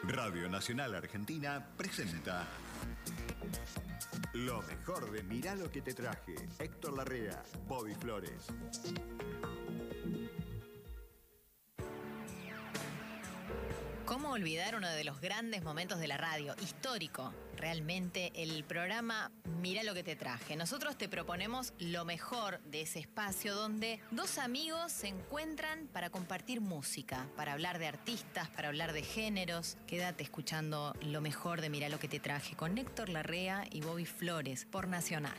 Radio Nacional Argentina presenta lo mejor de Mirá lo que te traje. Héctor Larrea, Bobby Flores. ¿Cómo olvidar uno de los grandes momentos de la radio? Histórico, realmente, el programa Mirá lo que te traje. Nosotros te proponemos lo mejor de ese espacio donde dos amigos se encuentran para compartir música, para hablar de artistas, para hablar de géneros. Quédate escuchando lo mejor de Mirá lo que te traje con Héctor Larrea y Bobby Flores por Nacional.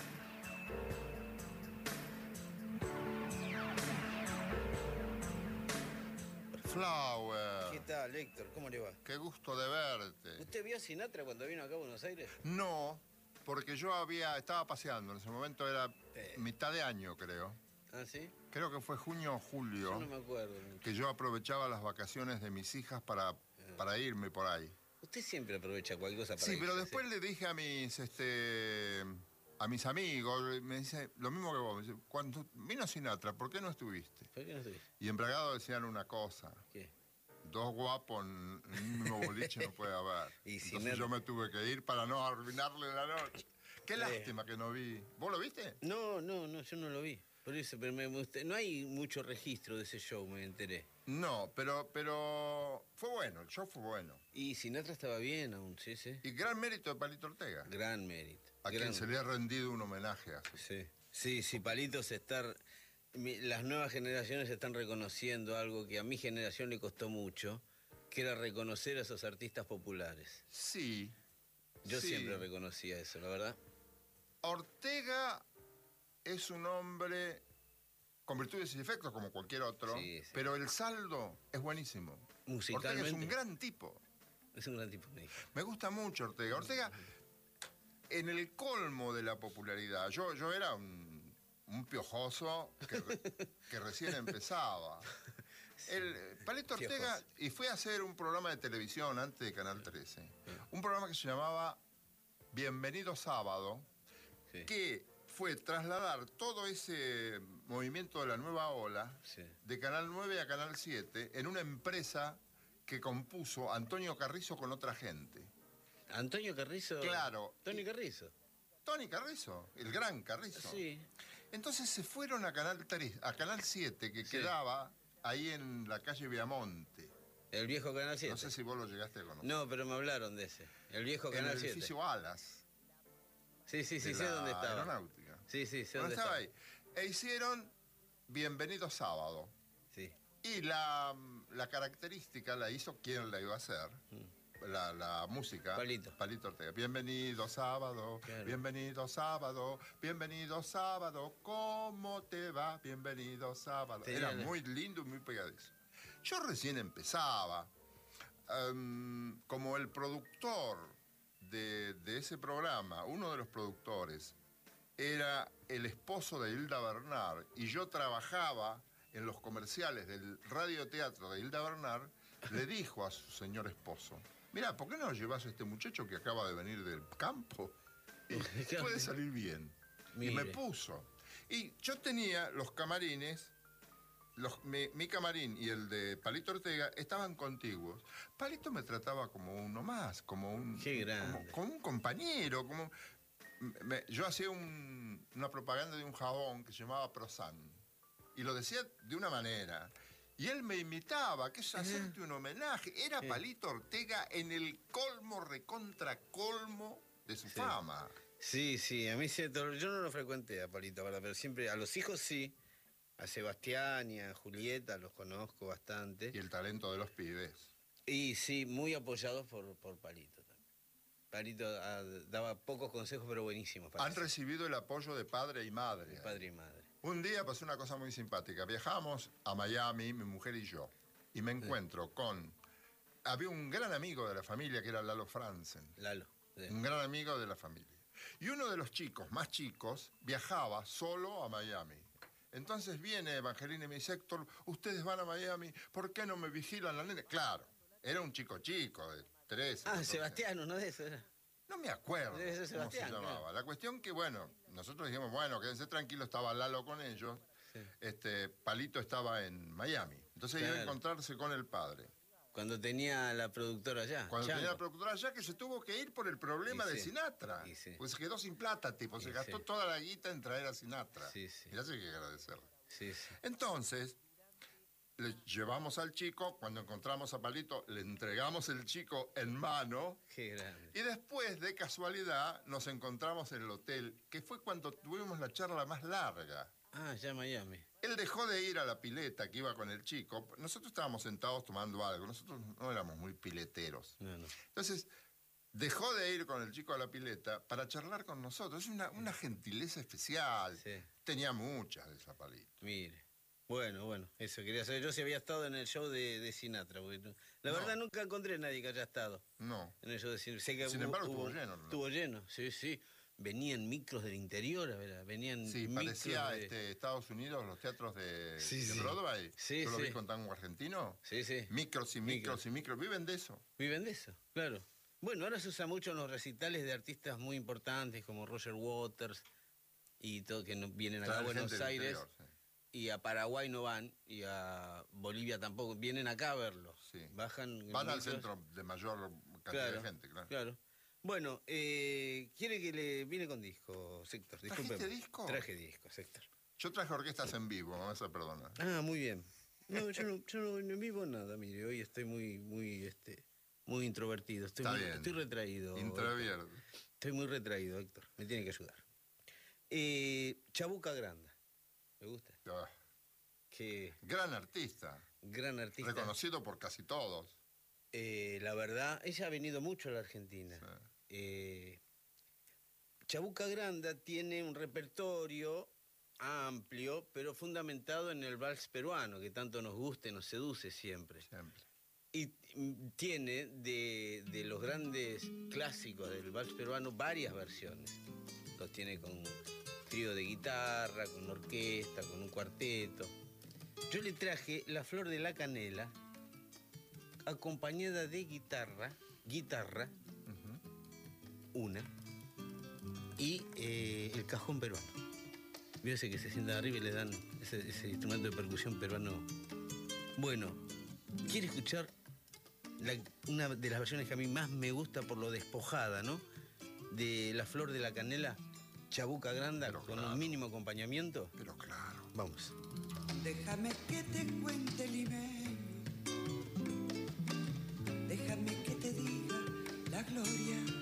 Flower. ¿Qué tal, Héctor? ¿Cómo le va? Qué gusto de verte. ¿Usted vio a Sinatra cuando vino acá a Buenos Aires? No, porque yo estaba paseando. En ese momento era mitad de año, creo. ¿Ah, sí? Creo que fue junio o julio. Yo no me acuerdo. Que yo aprovechaba las vacaciones de mis hijas para irme por ahí. Usted siempre aprovecha cualquier cosa para Sí, irse, pero después le dije a mis amigos, me dice lo mismo que vos. Me dice, cuando vino Sinatra, ¿por qué no estuviste? ¿Por qué no estuviste? Y en Bragado decían una cosa. ¿Qué? Dos guapos en un mismo boliche no puede haber. Y Entonces yo me tuve que ir para no arruinarle la noche. Qué lástima que no vi. ¿Vos lo viste? No, yo no lo vi. Por eso, pero no hay mucho registro de ese show, me enteré. No, pero fue bueno, el show fue bueno. Y Sinatra estaba bien aún, sí. Y gran mérito de Palito Ortega. Gran mérito. A quien se le ha rendido un homenaje así. Sí, Palito las nuevas generaciones están reconociendo algo que a mi generación le costó mucho, que era reconocer a esos artistas populares. Sí. Yo siempre reconocía eso, la verdad. Ortega es un hombre con virtudes y defectos como cualquier otro, pero el saldo es buenísimo. Musicalmente. Ortega es un gran tipo. Es un gran tipo, me dijo. Me gusta mucho Ortega. Ortega, en el colmo de la popularidad, yo era un piojoso que recién empezaba. El Palito Ortega, y fue a hacer un programa de televisión antes de Canal 13, un programa que se llamaba Bienvenido Sábado, que fue trasladar todo ese movimiento de la nueva ola de Canal 9 a Canal 7 en una empresa que compuso Antonio Carrizo con otra gente. ¿Antonio Carrizo? Claro. ¿Tony Carrizo? Tony Carrizo, el gran Carrizo. Sí. Entonces se fueron a Canal 7, que quedaba ahí en la calle Viamonte. ¿El viejo Canal 7? No sé si vos lo llegaste a conocer. No, pero me hablaron de ese. El viejo Canal 7. En el edificio Alas. Sí, sé dónde estaba. Aeronáutica. Sí, sé dónde estaba ahí. E hicieron Bienvenido Sábado. Sí. Y la característica la hizo quien la iba a hacer. La música. Palito Ortega. Bienvenido sábado, claro. Bienvenido sábado, bienvenido sábado, ¿cómo te va? Bienvenido sábado. Era muy lindo y muy pegadizo. Yo recién empezaba. Como el productor de ese programa, uno de los productores, era el esposo de Hilda Bernard, y yo trabajaba en los comerciales del radioteatro de Hilda Bernard, le dijo a su señor esposo: mirá, ¿por qué no llevas a este muchacho que acaba de venir del campo? Y puede salir bien. Mire. Y me puso. Y yo tenía los camarines, mi camarín y el de Palito Ortega estaban contiguos. Palito me trataba como uno más, como un... Qué grande. Como un compañero, yo hacía una propaganda de un jabón que se llamaba Prosan. Y lo decía de una manera. Y él me imitaba, que es hacerte un homenaje. Era Palito Ortega en el colmo, recontra colmo de su fama. Sí, a mí cierto. Yo no lo frecuenté a Palito, ¿verdad? Pero siempre a los hijos sí. A Sebastián y a Julieta los conozco bastante. Y el talento de los pibes. Y sí, muy apoyados por Palito también. Palito daba pocos consejos, pero buenísimos. Han recibido el apoyo de padre y madre. De padre y madre. Un día pasó una cosa muy simpática. Viajamos a Miami, mi mujer y yo. Y me encuentro con... Había un gran amigo de la familia que era Lalo Franzen. Lalo. Un gran amigo de la familia. Y uno de los chicos, más chicos, viajaba solo a Miami. Entonces viene Evangelina y me dice: Héctor, ustedes van a Miami, ¿por qué no me vigilan la nena? Claro, era un chico de 13. Ah, Sebastián, uno de esos era. No me acuerdo cómo se llamaba. Claro. La cuestión que, bueno, nosotros dijimos, bueno, quédense tranquilos, estaba Lalo con ellos. Sí. Palito estaba en Miami. Entonces iba a encontrarse con el padre. Cuando tenía la productora allá. Cuando Chango. tenía la productora allá, que se tuvo que ir por el problema Y de sí. Sinatra. Y sí. Pues se quedó sin plata, tipo. Se Y gastó sí. toda la guita en traer a Sinatra. Sí, sí. Y eso hay que agradecerle. Sí, sí. Entonces, le llevamos al chico, cuando encontramos a Palito, le entregamos el chico en mano. Qué grande. Y después, de casualidad, nos encontramos en el hotel, que fue cuando tuvimos la charla más larga. Ah, ya Miami. Él dejó de ir a la pileta que iba con el chico. Nosotros estábamos sentados tomando algo. Nosotros no éramos muy pileteros. No, no. Entonces, dejó de ir con el chico a la pileta para charlar con nosotros. Es una gentileza especial. Sí. Tenía muchas de esa Palito. Mire. Bueno, eso quería saber. Yo sí había estado en el show de Sinatra. La No. verdad nunca encontré a nadie que haya estado No. en el show de Sinatra. Sé que Sin embargo, estuvo lleno, ¿no? Estuvo lleno, sí, sí. Venían micros del interior, ¿verdad? Venían Sí, micros parecía de... Estados Unidos, los teatros de, Sí, de sí. Broadway. Sí, Yo lo sí. vi con tango argentino. Sí, sí. Micros y micros y micros. Viven de eso. Viven de eso, claro. Bueno, ahora se usa mucho en los recitales de artistas muy importantes como Roger Waters y todo, que vienen acá a Traen Buenos gente del Aires. interior, sí. Y a Paraguay no van, y a Bolivia tampoco. Vienen acá a verlos. Sí. Bajan en Van al micros. centro de mayor cantidad de gente, claro. Bueno, quiere que le viene con disco, Héctor. ¿Trajiste Discúlpeme. disco? Traje discos, Héctor. Yo traje orquestas en vivo, me vas a perdonar. Ah, muy bien. No, yo no vivo nada, mire. Hoy estoy muy introvertido. Está bien. Estoy retraído. Intravierde. Estoy muy retraído, Héctor. Me tiene que ayudar. Chabuca Granda. ¿Me gusta? Ah, Qué gran artista. gran artista. Reconocido por casi todos. La verdad, ella ha venido mucho a la Argentina. Chabuca Granda tiene un repertorio amplio, pero fundamentado en el vals peruano, que tanto nos gusta y nos seduce siempre. Siempre. Y tiene de los grandes clásicos del vals peruano varias versiones. Los tiene con trío de guitarra, con orquesta, con un cuarteto. Yo le traje La Flor de la Canela, acompañada de guitarra, una, y el cajón peruano. Fíjese que se sientan arriba y le dan ese instrumento de percusión peruano. Bueno, ¿quiere escuchar una de las versiones que a mí más me gusta por lo despojada, ¿no? De La Flor de la Canela, Chabuca Granda, Pero con claro. un mínimo acompañamiento. Pero claro. Vamos. Déjame que te cuente limeño, déjame que te diga la gloria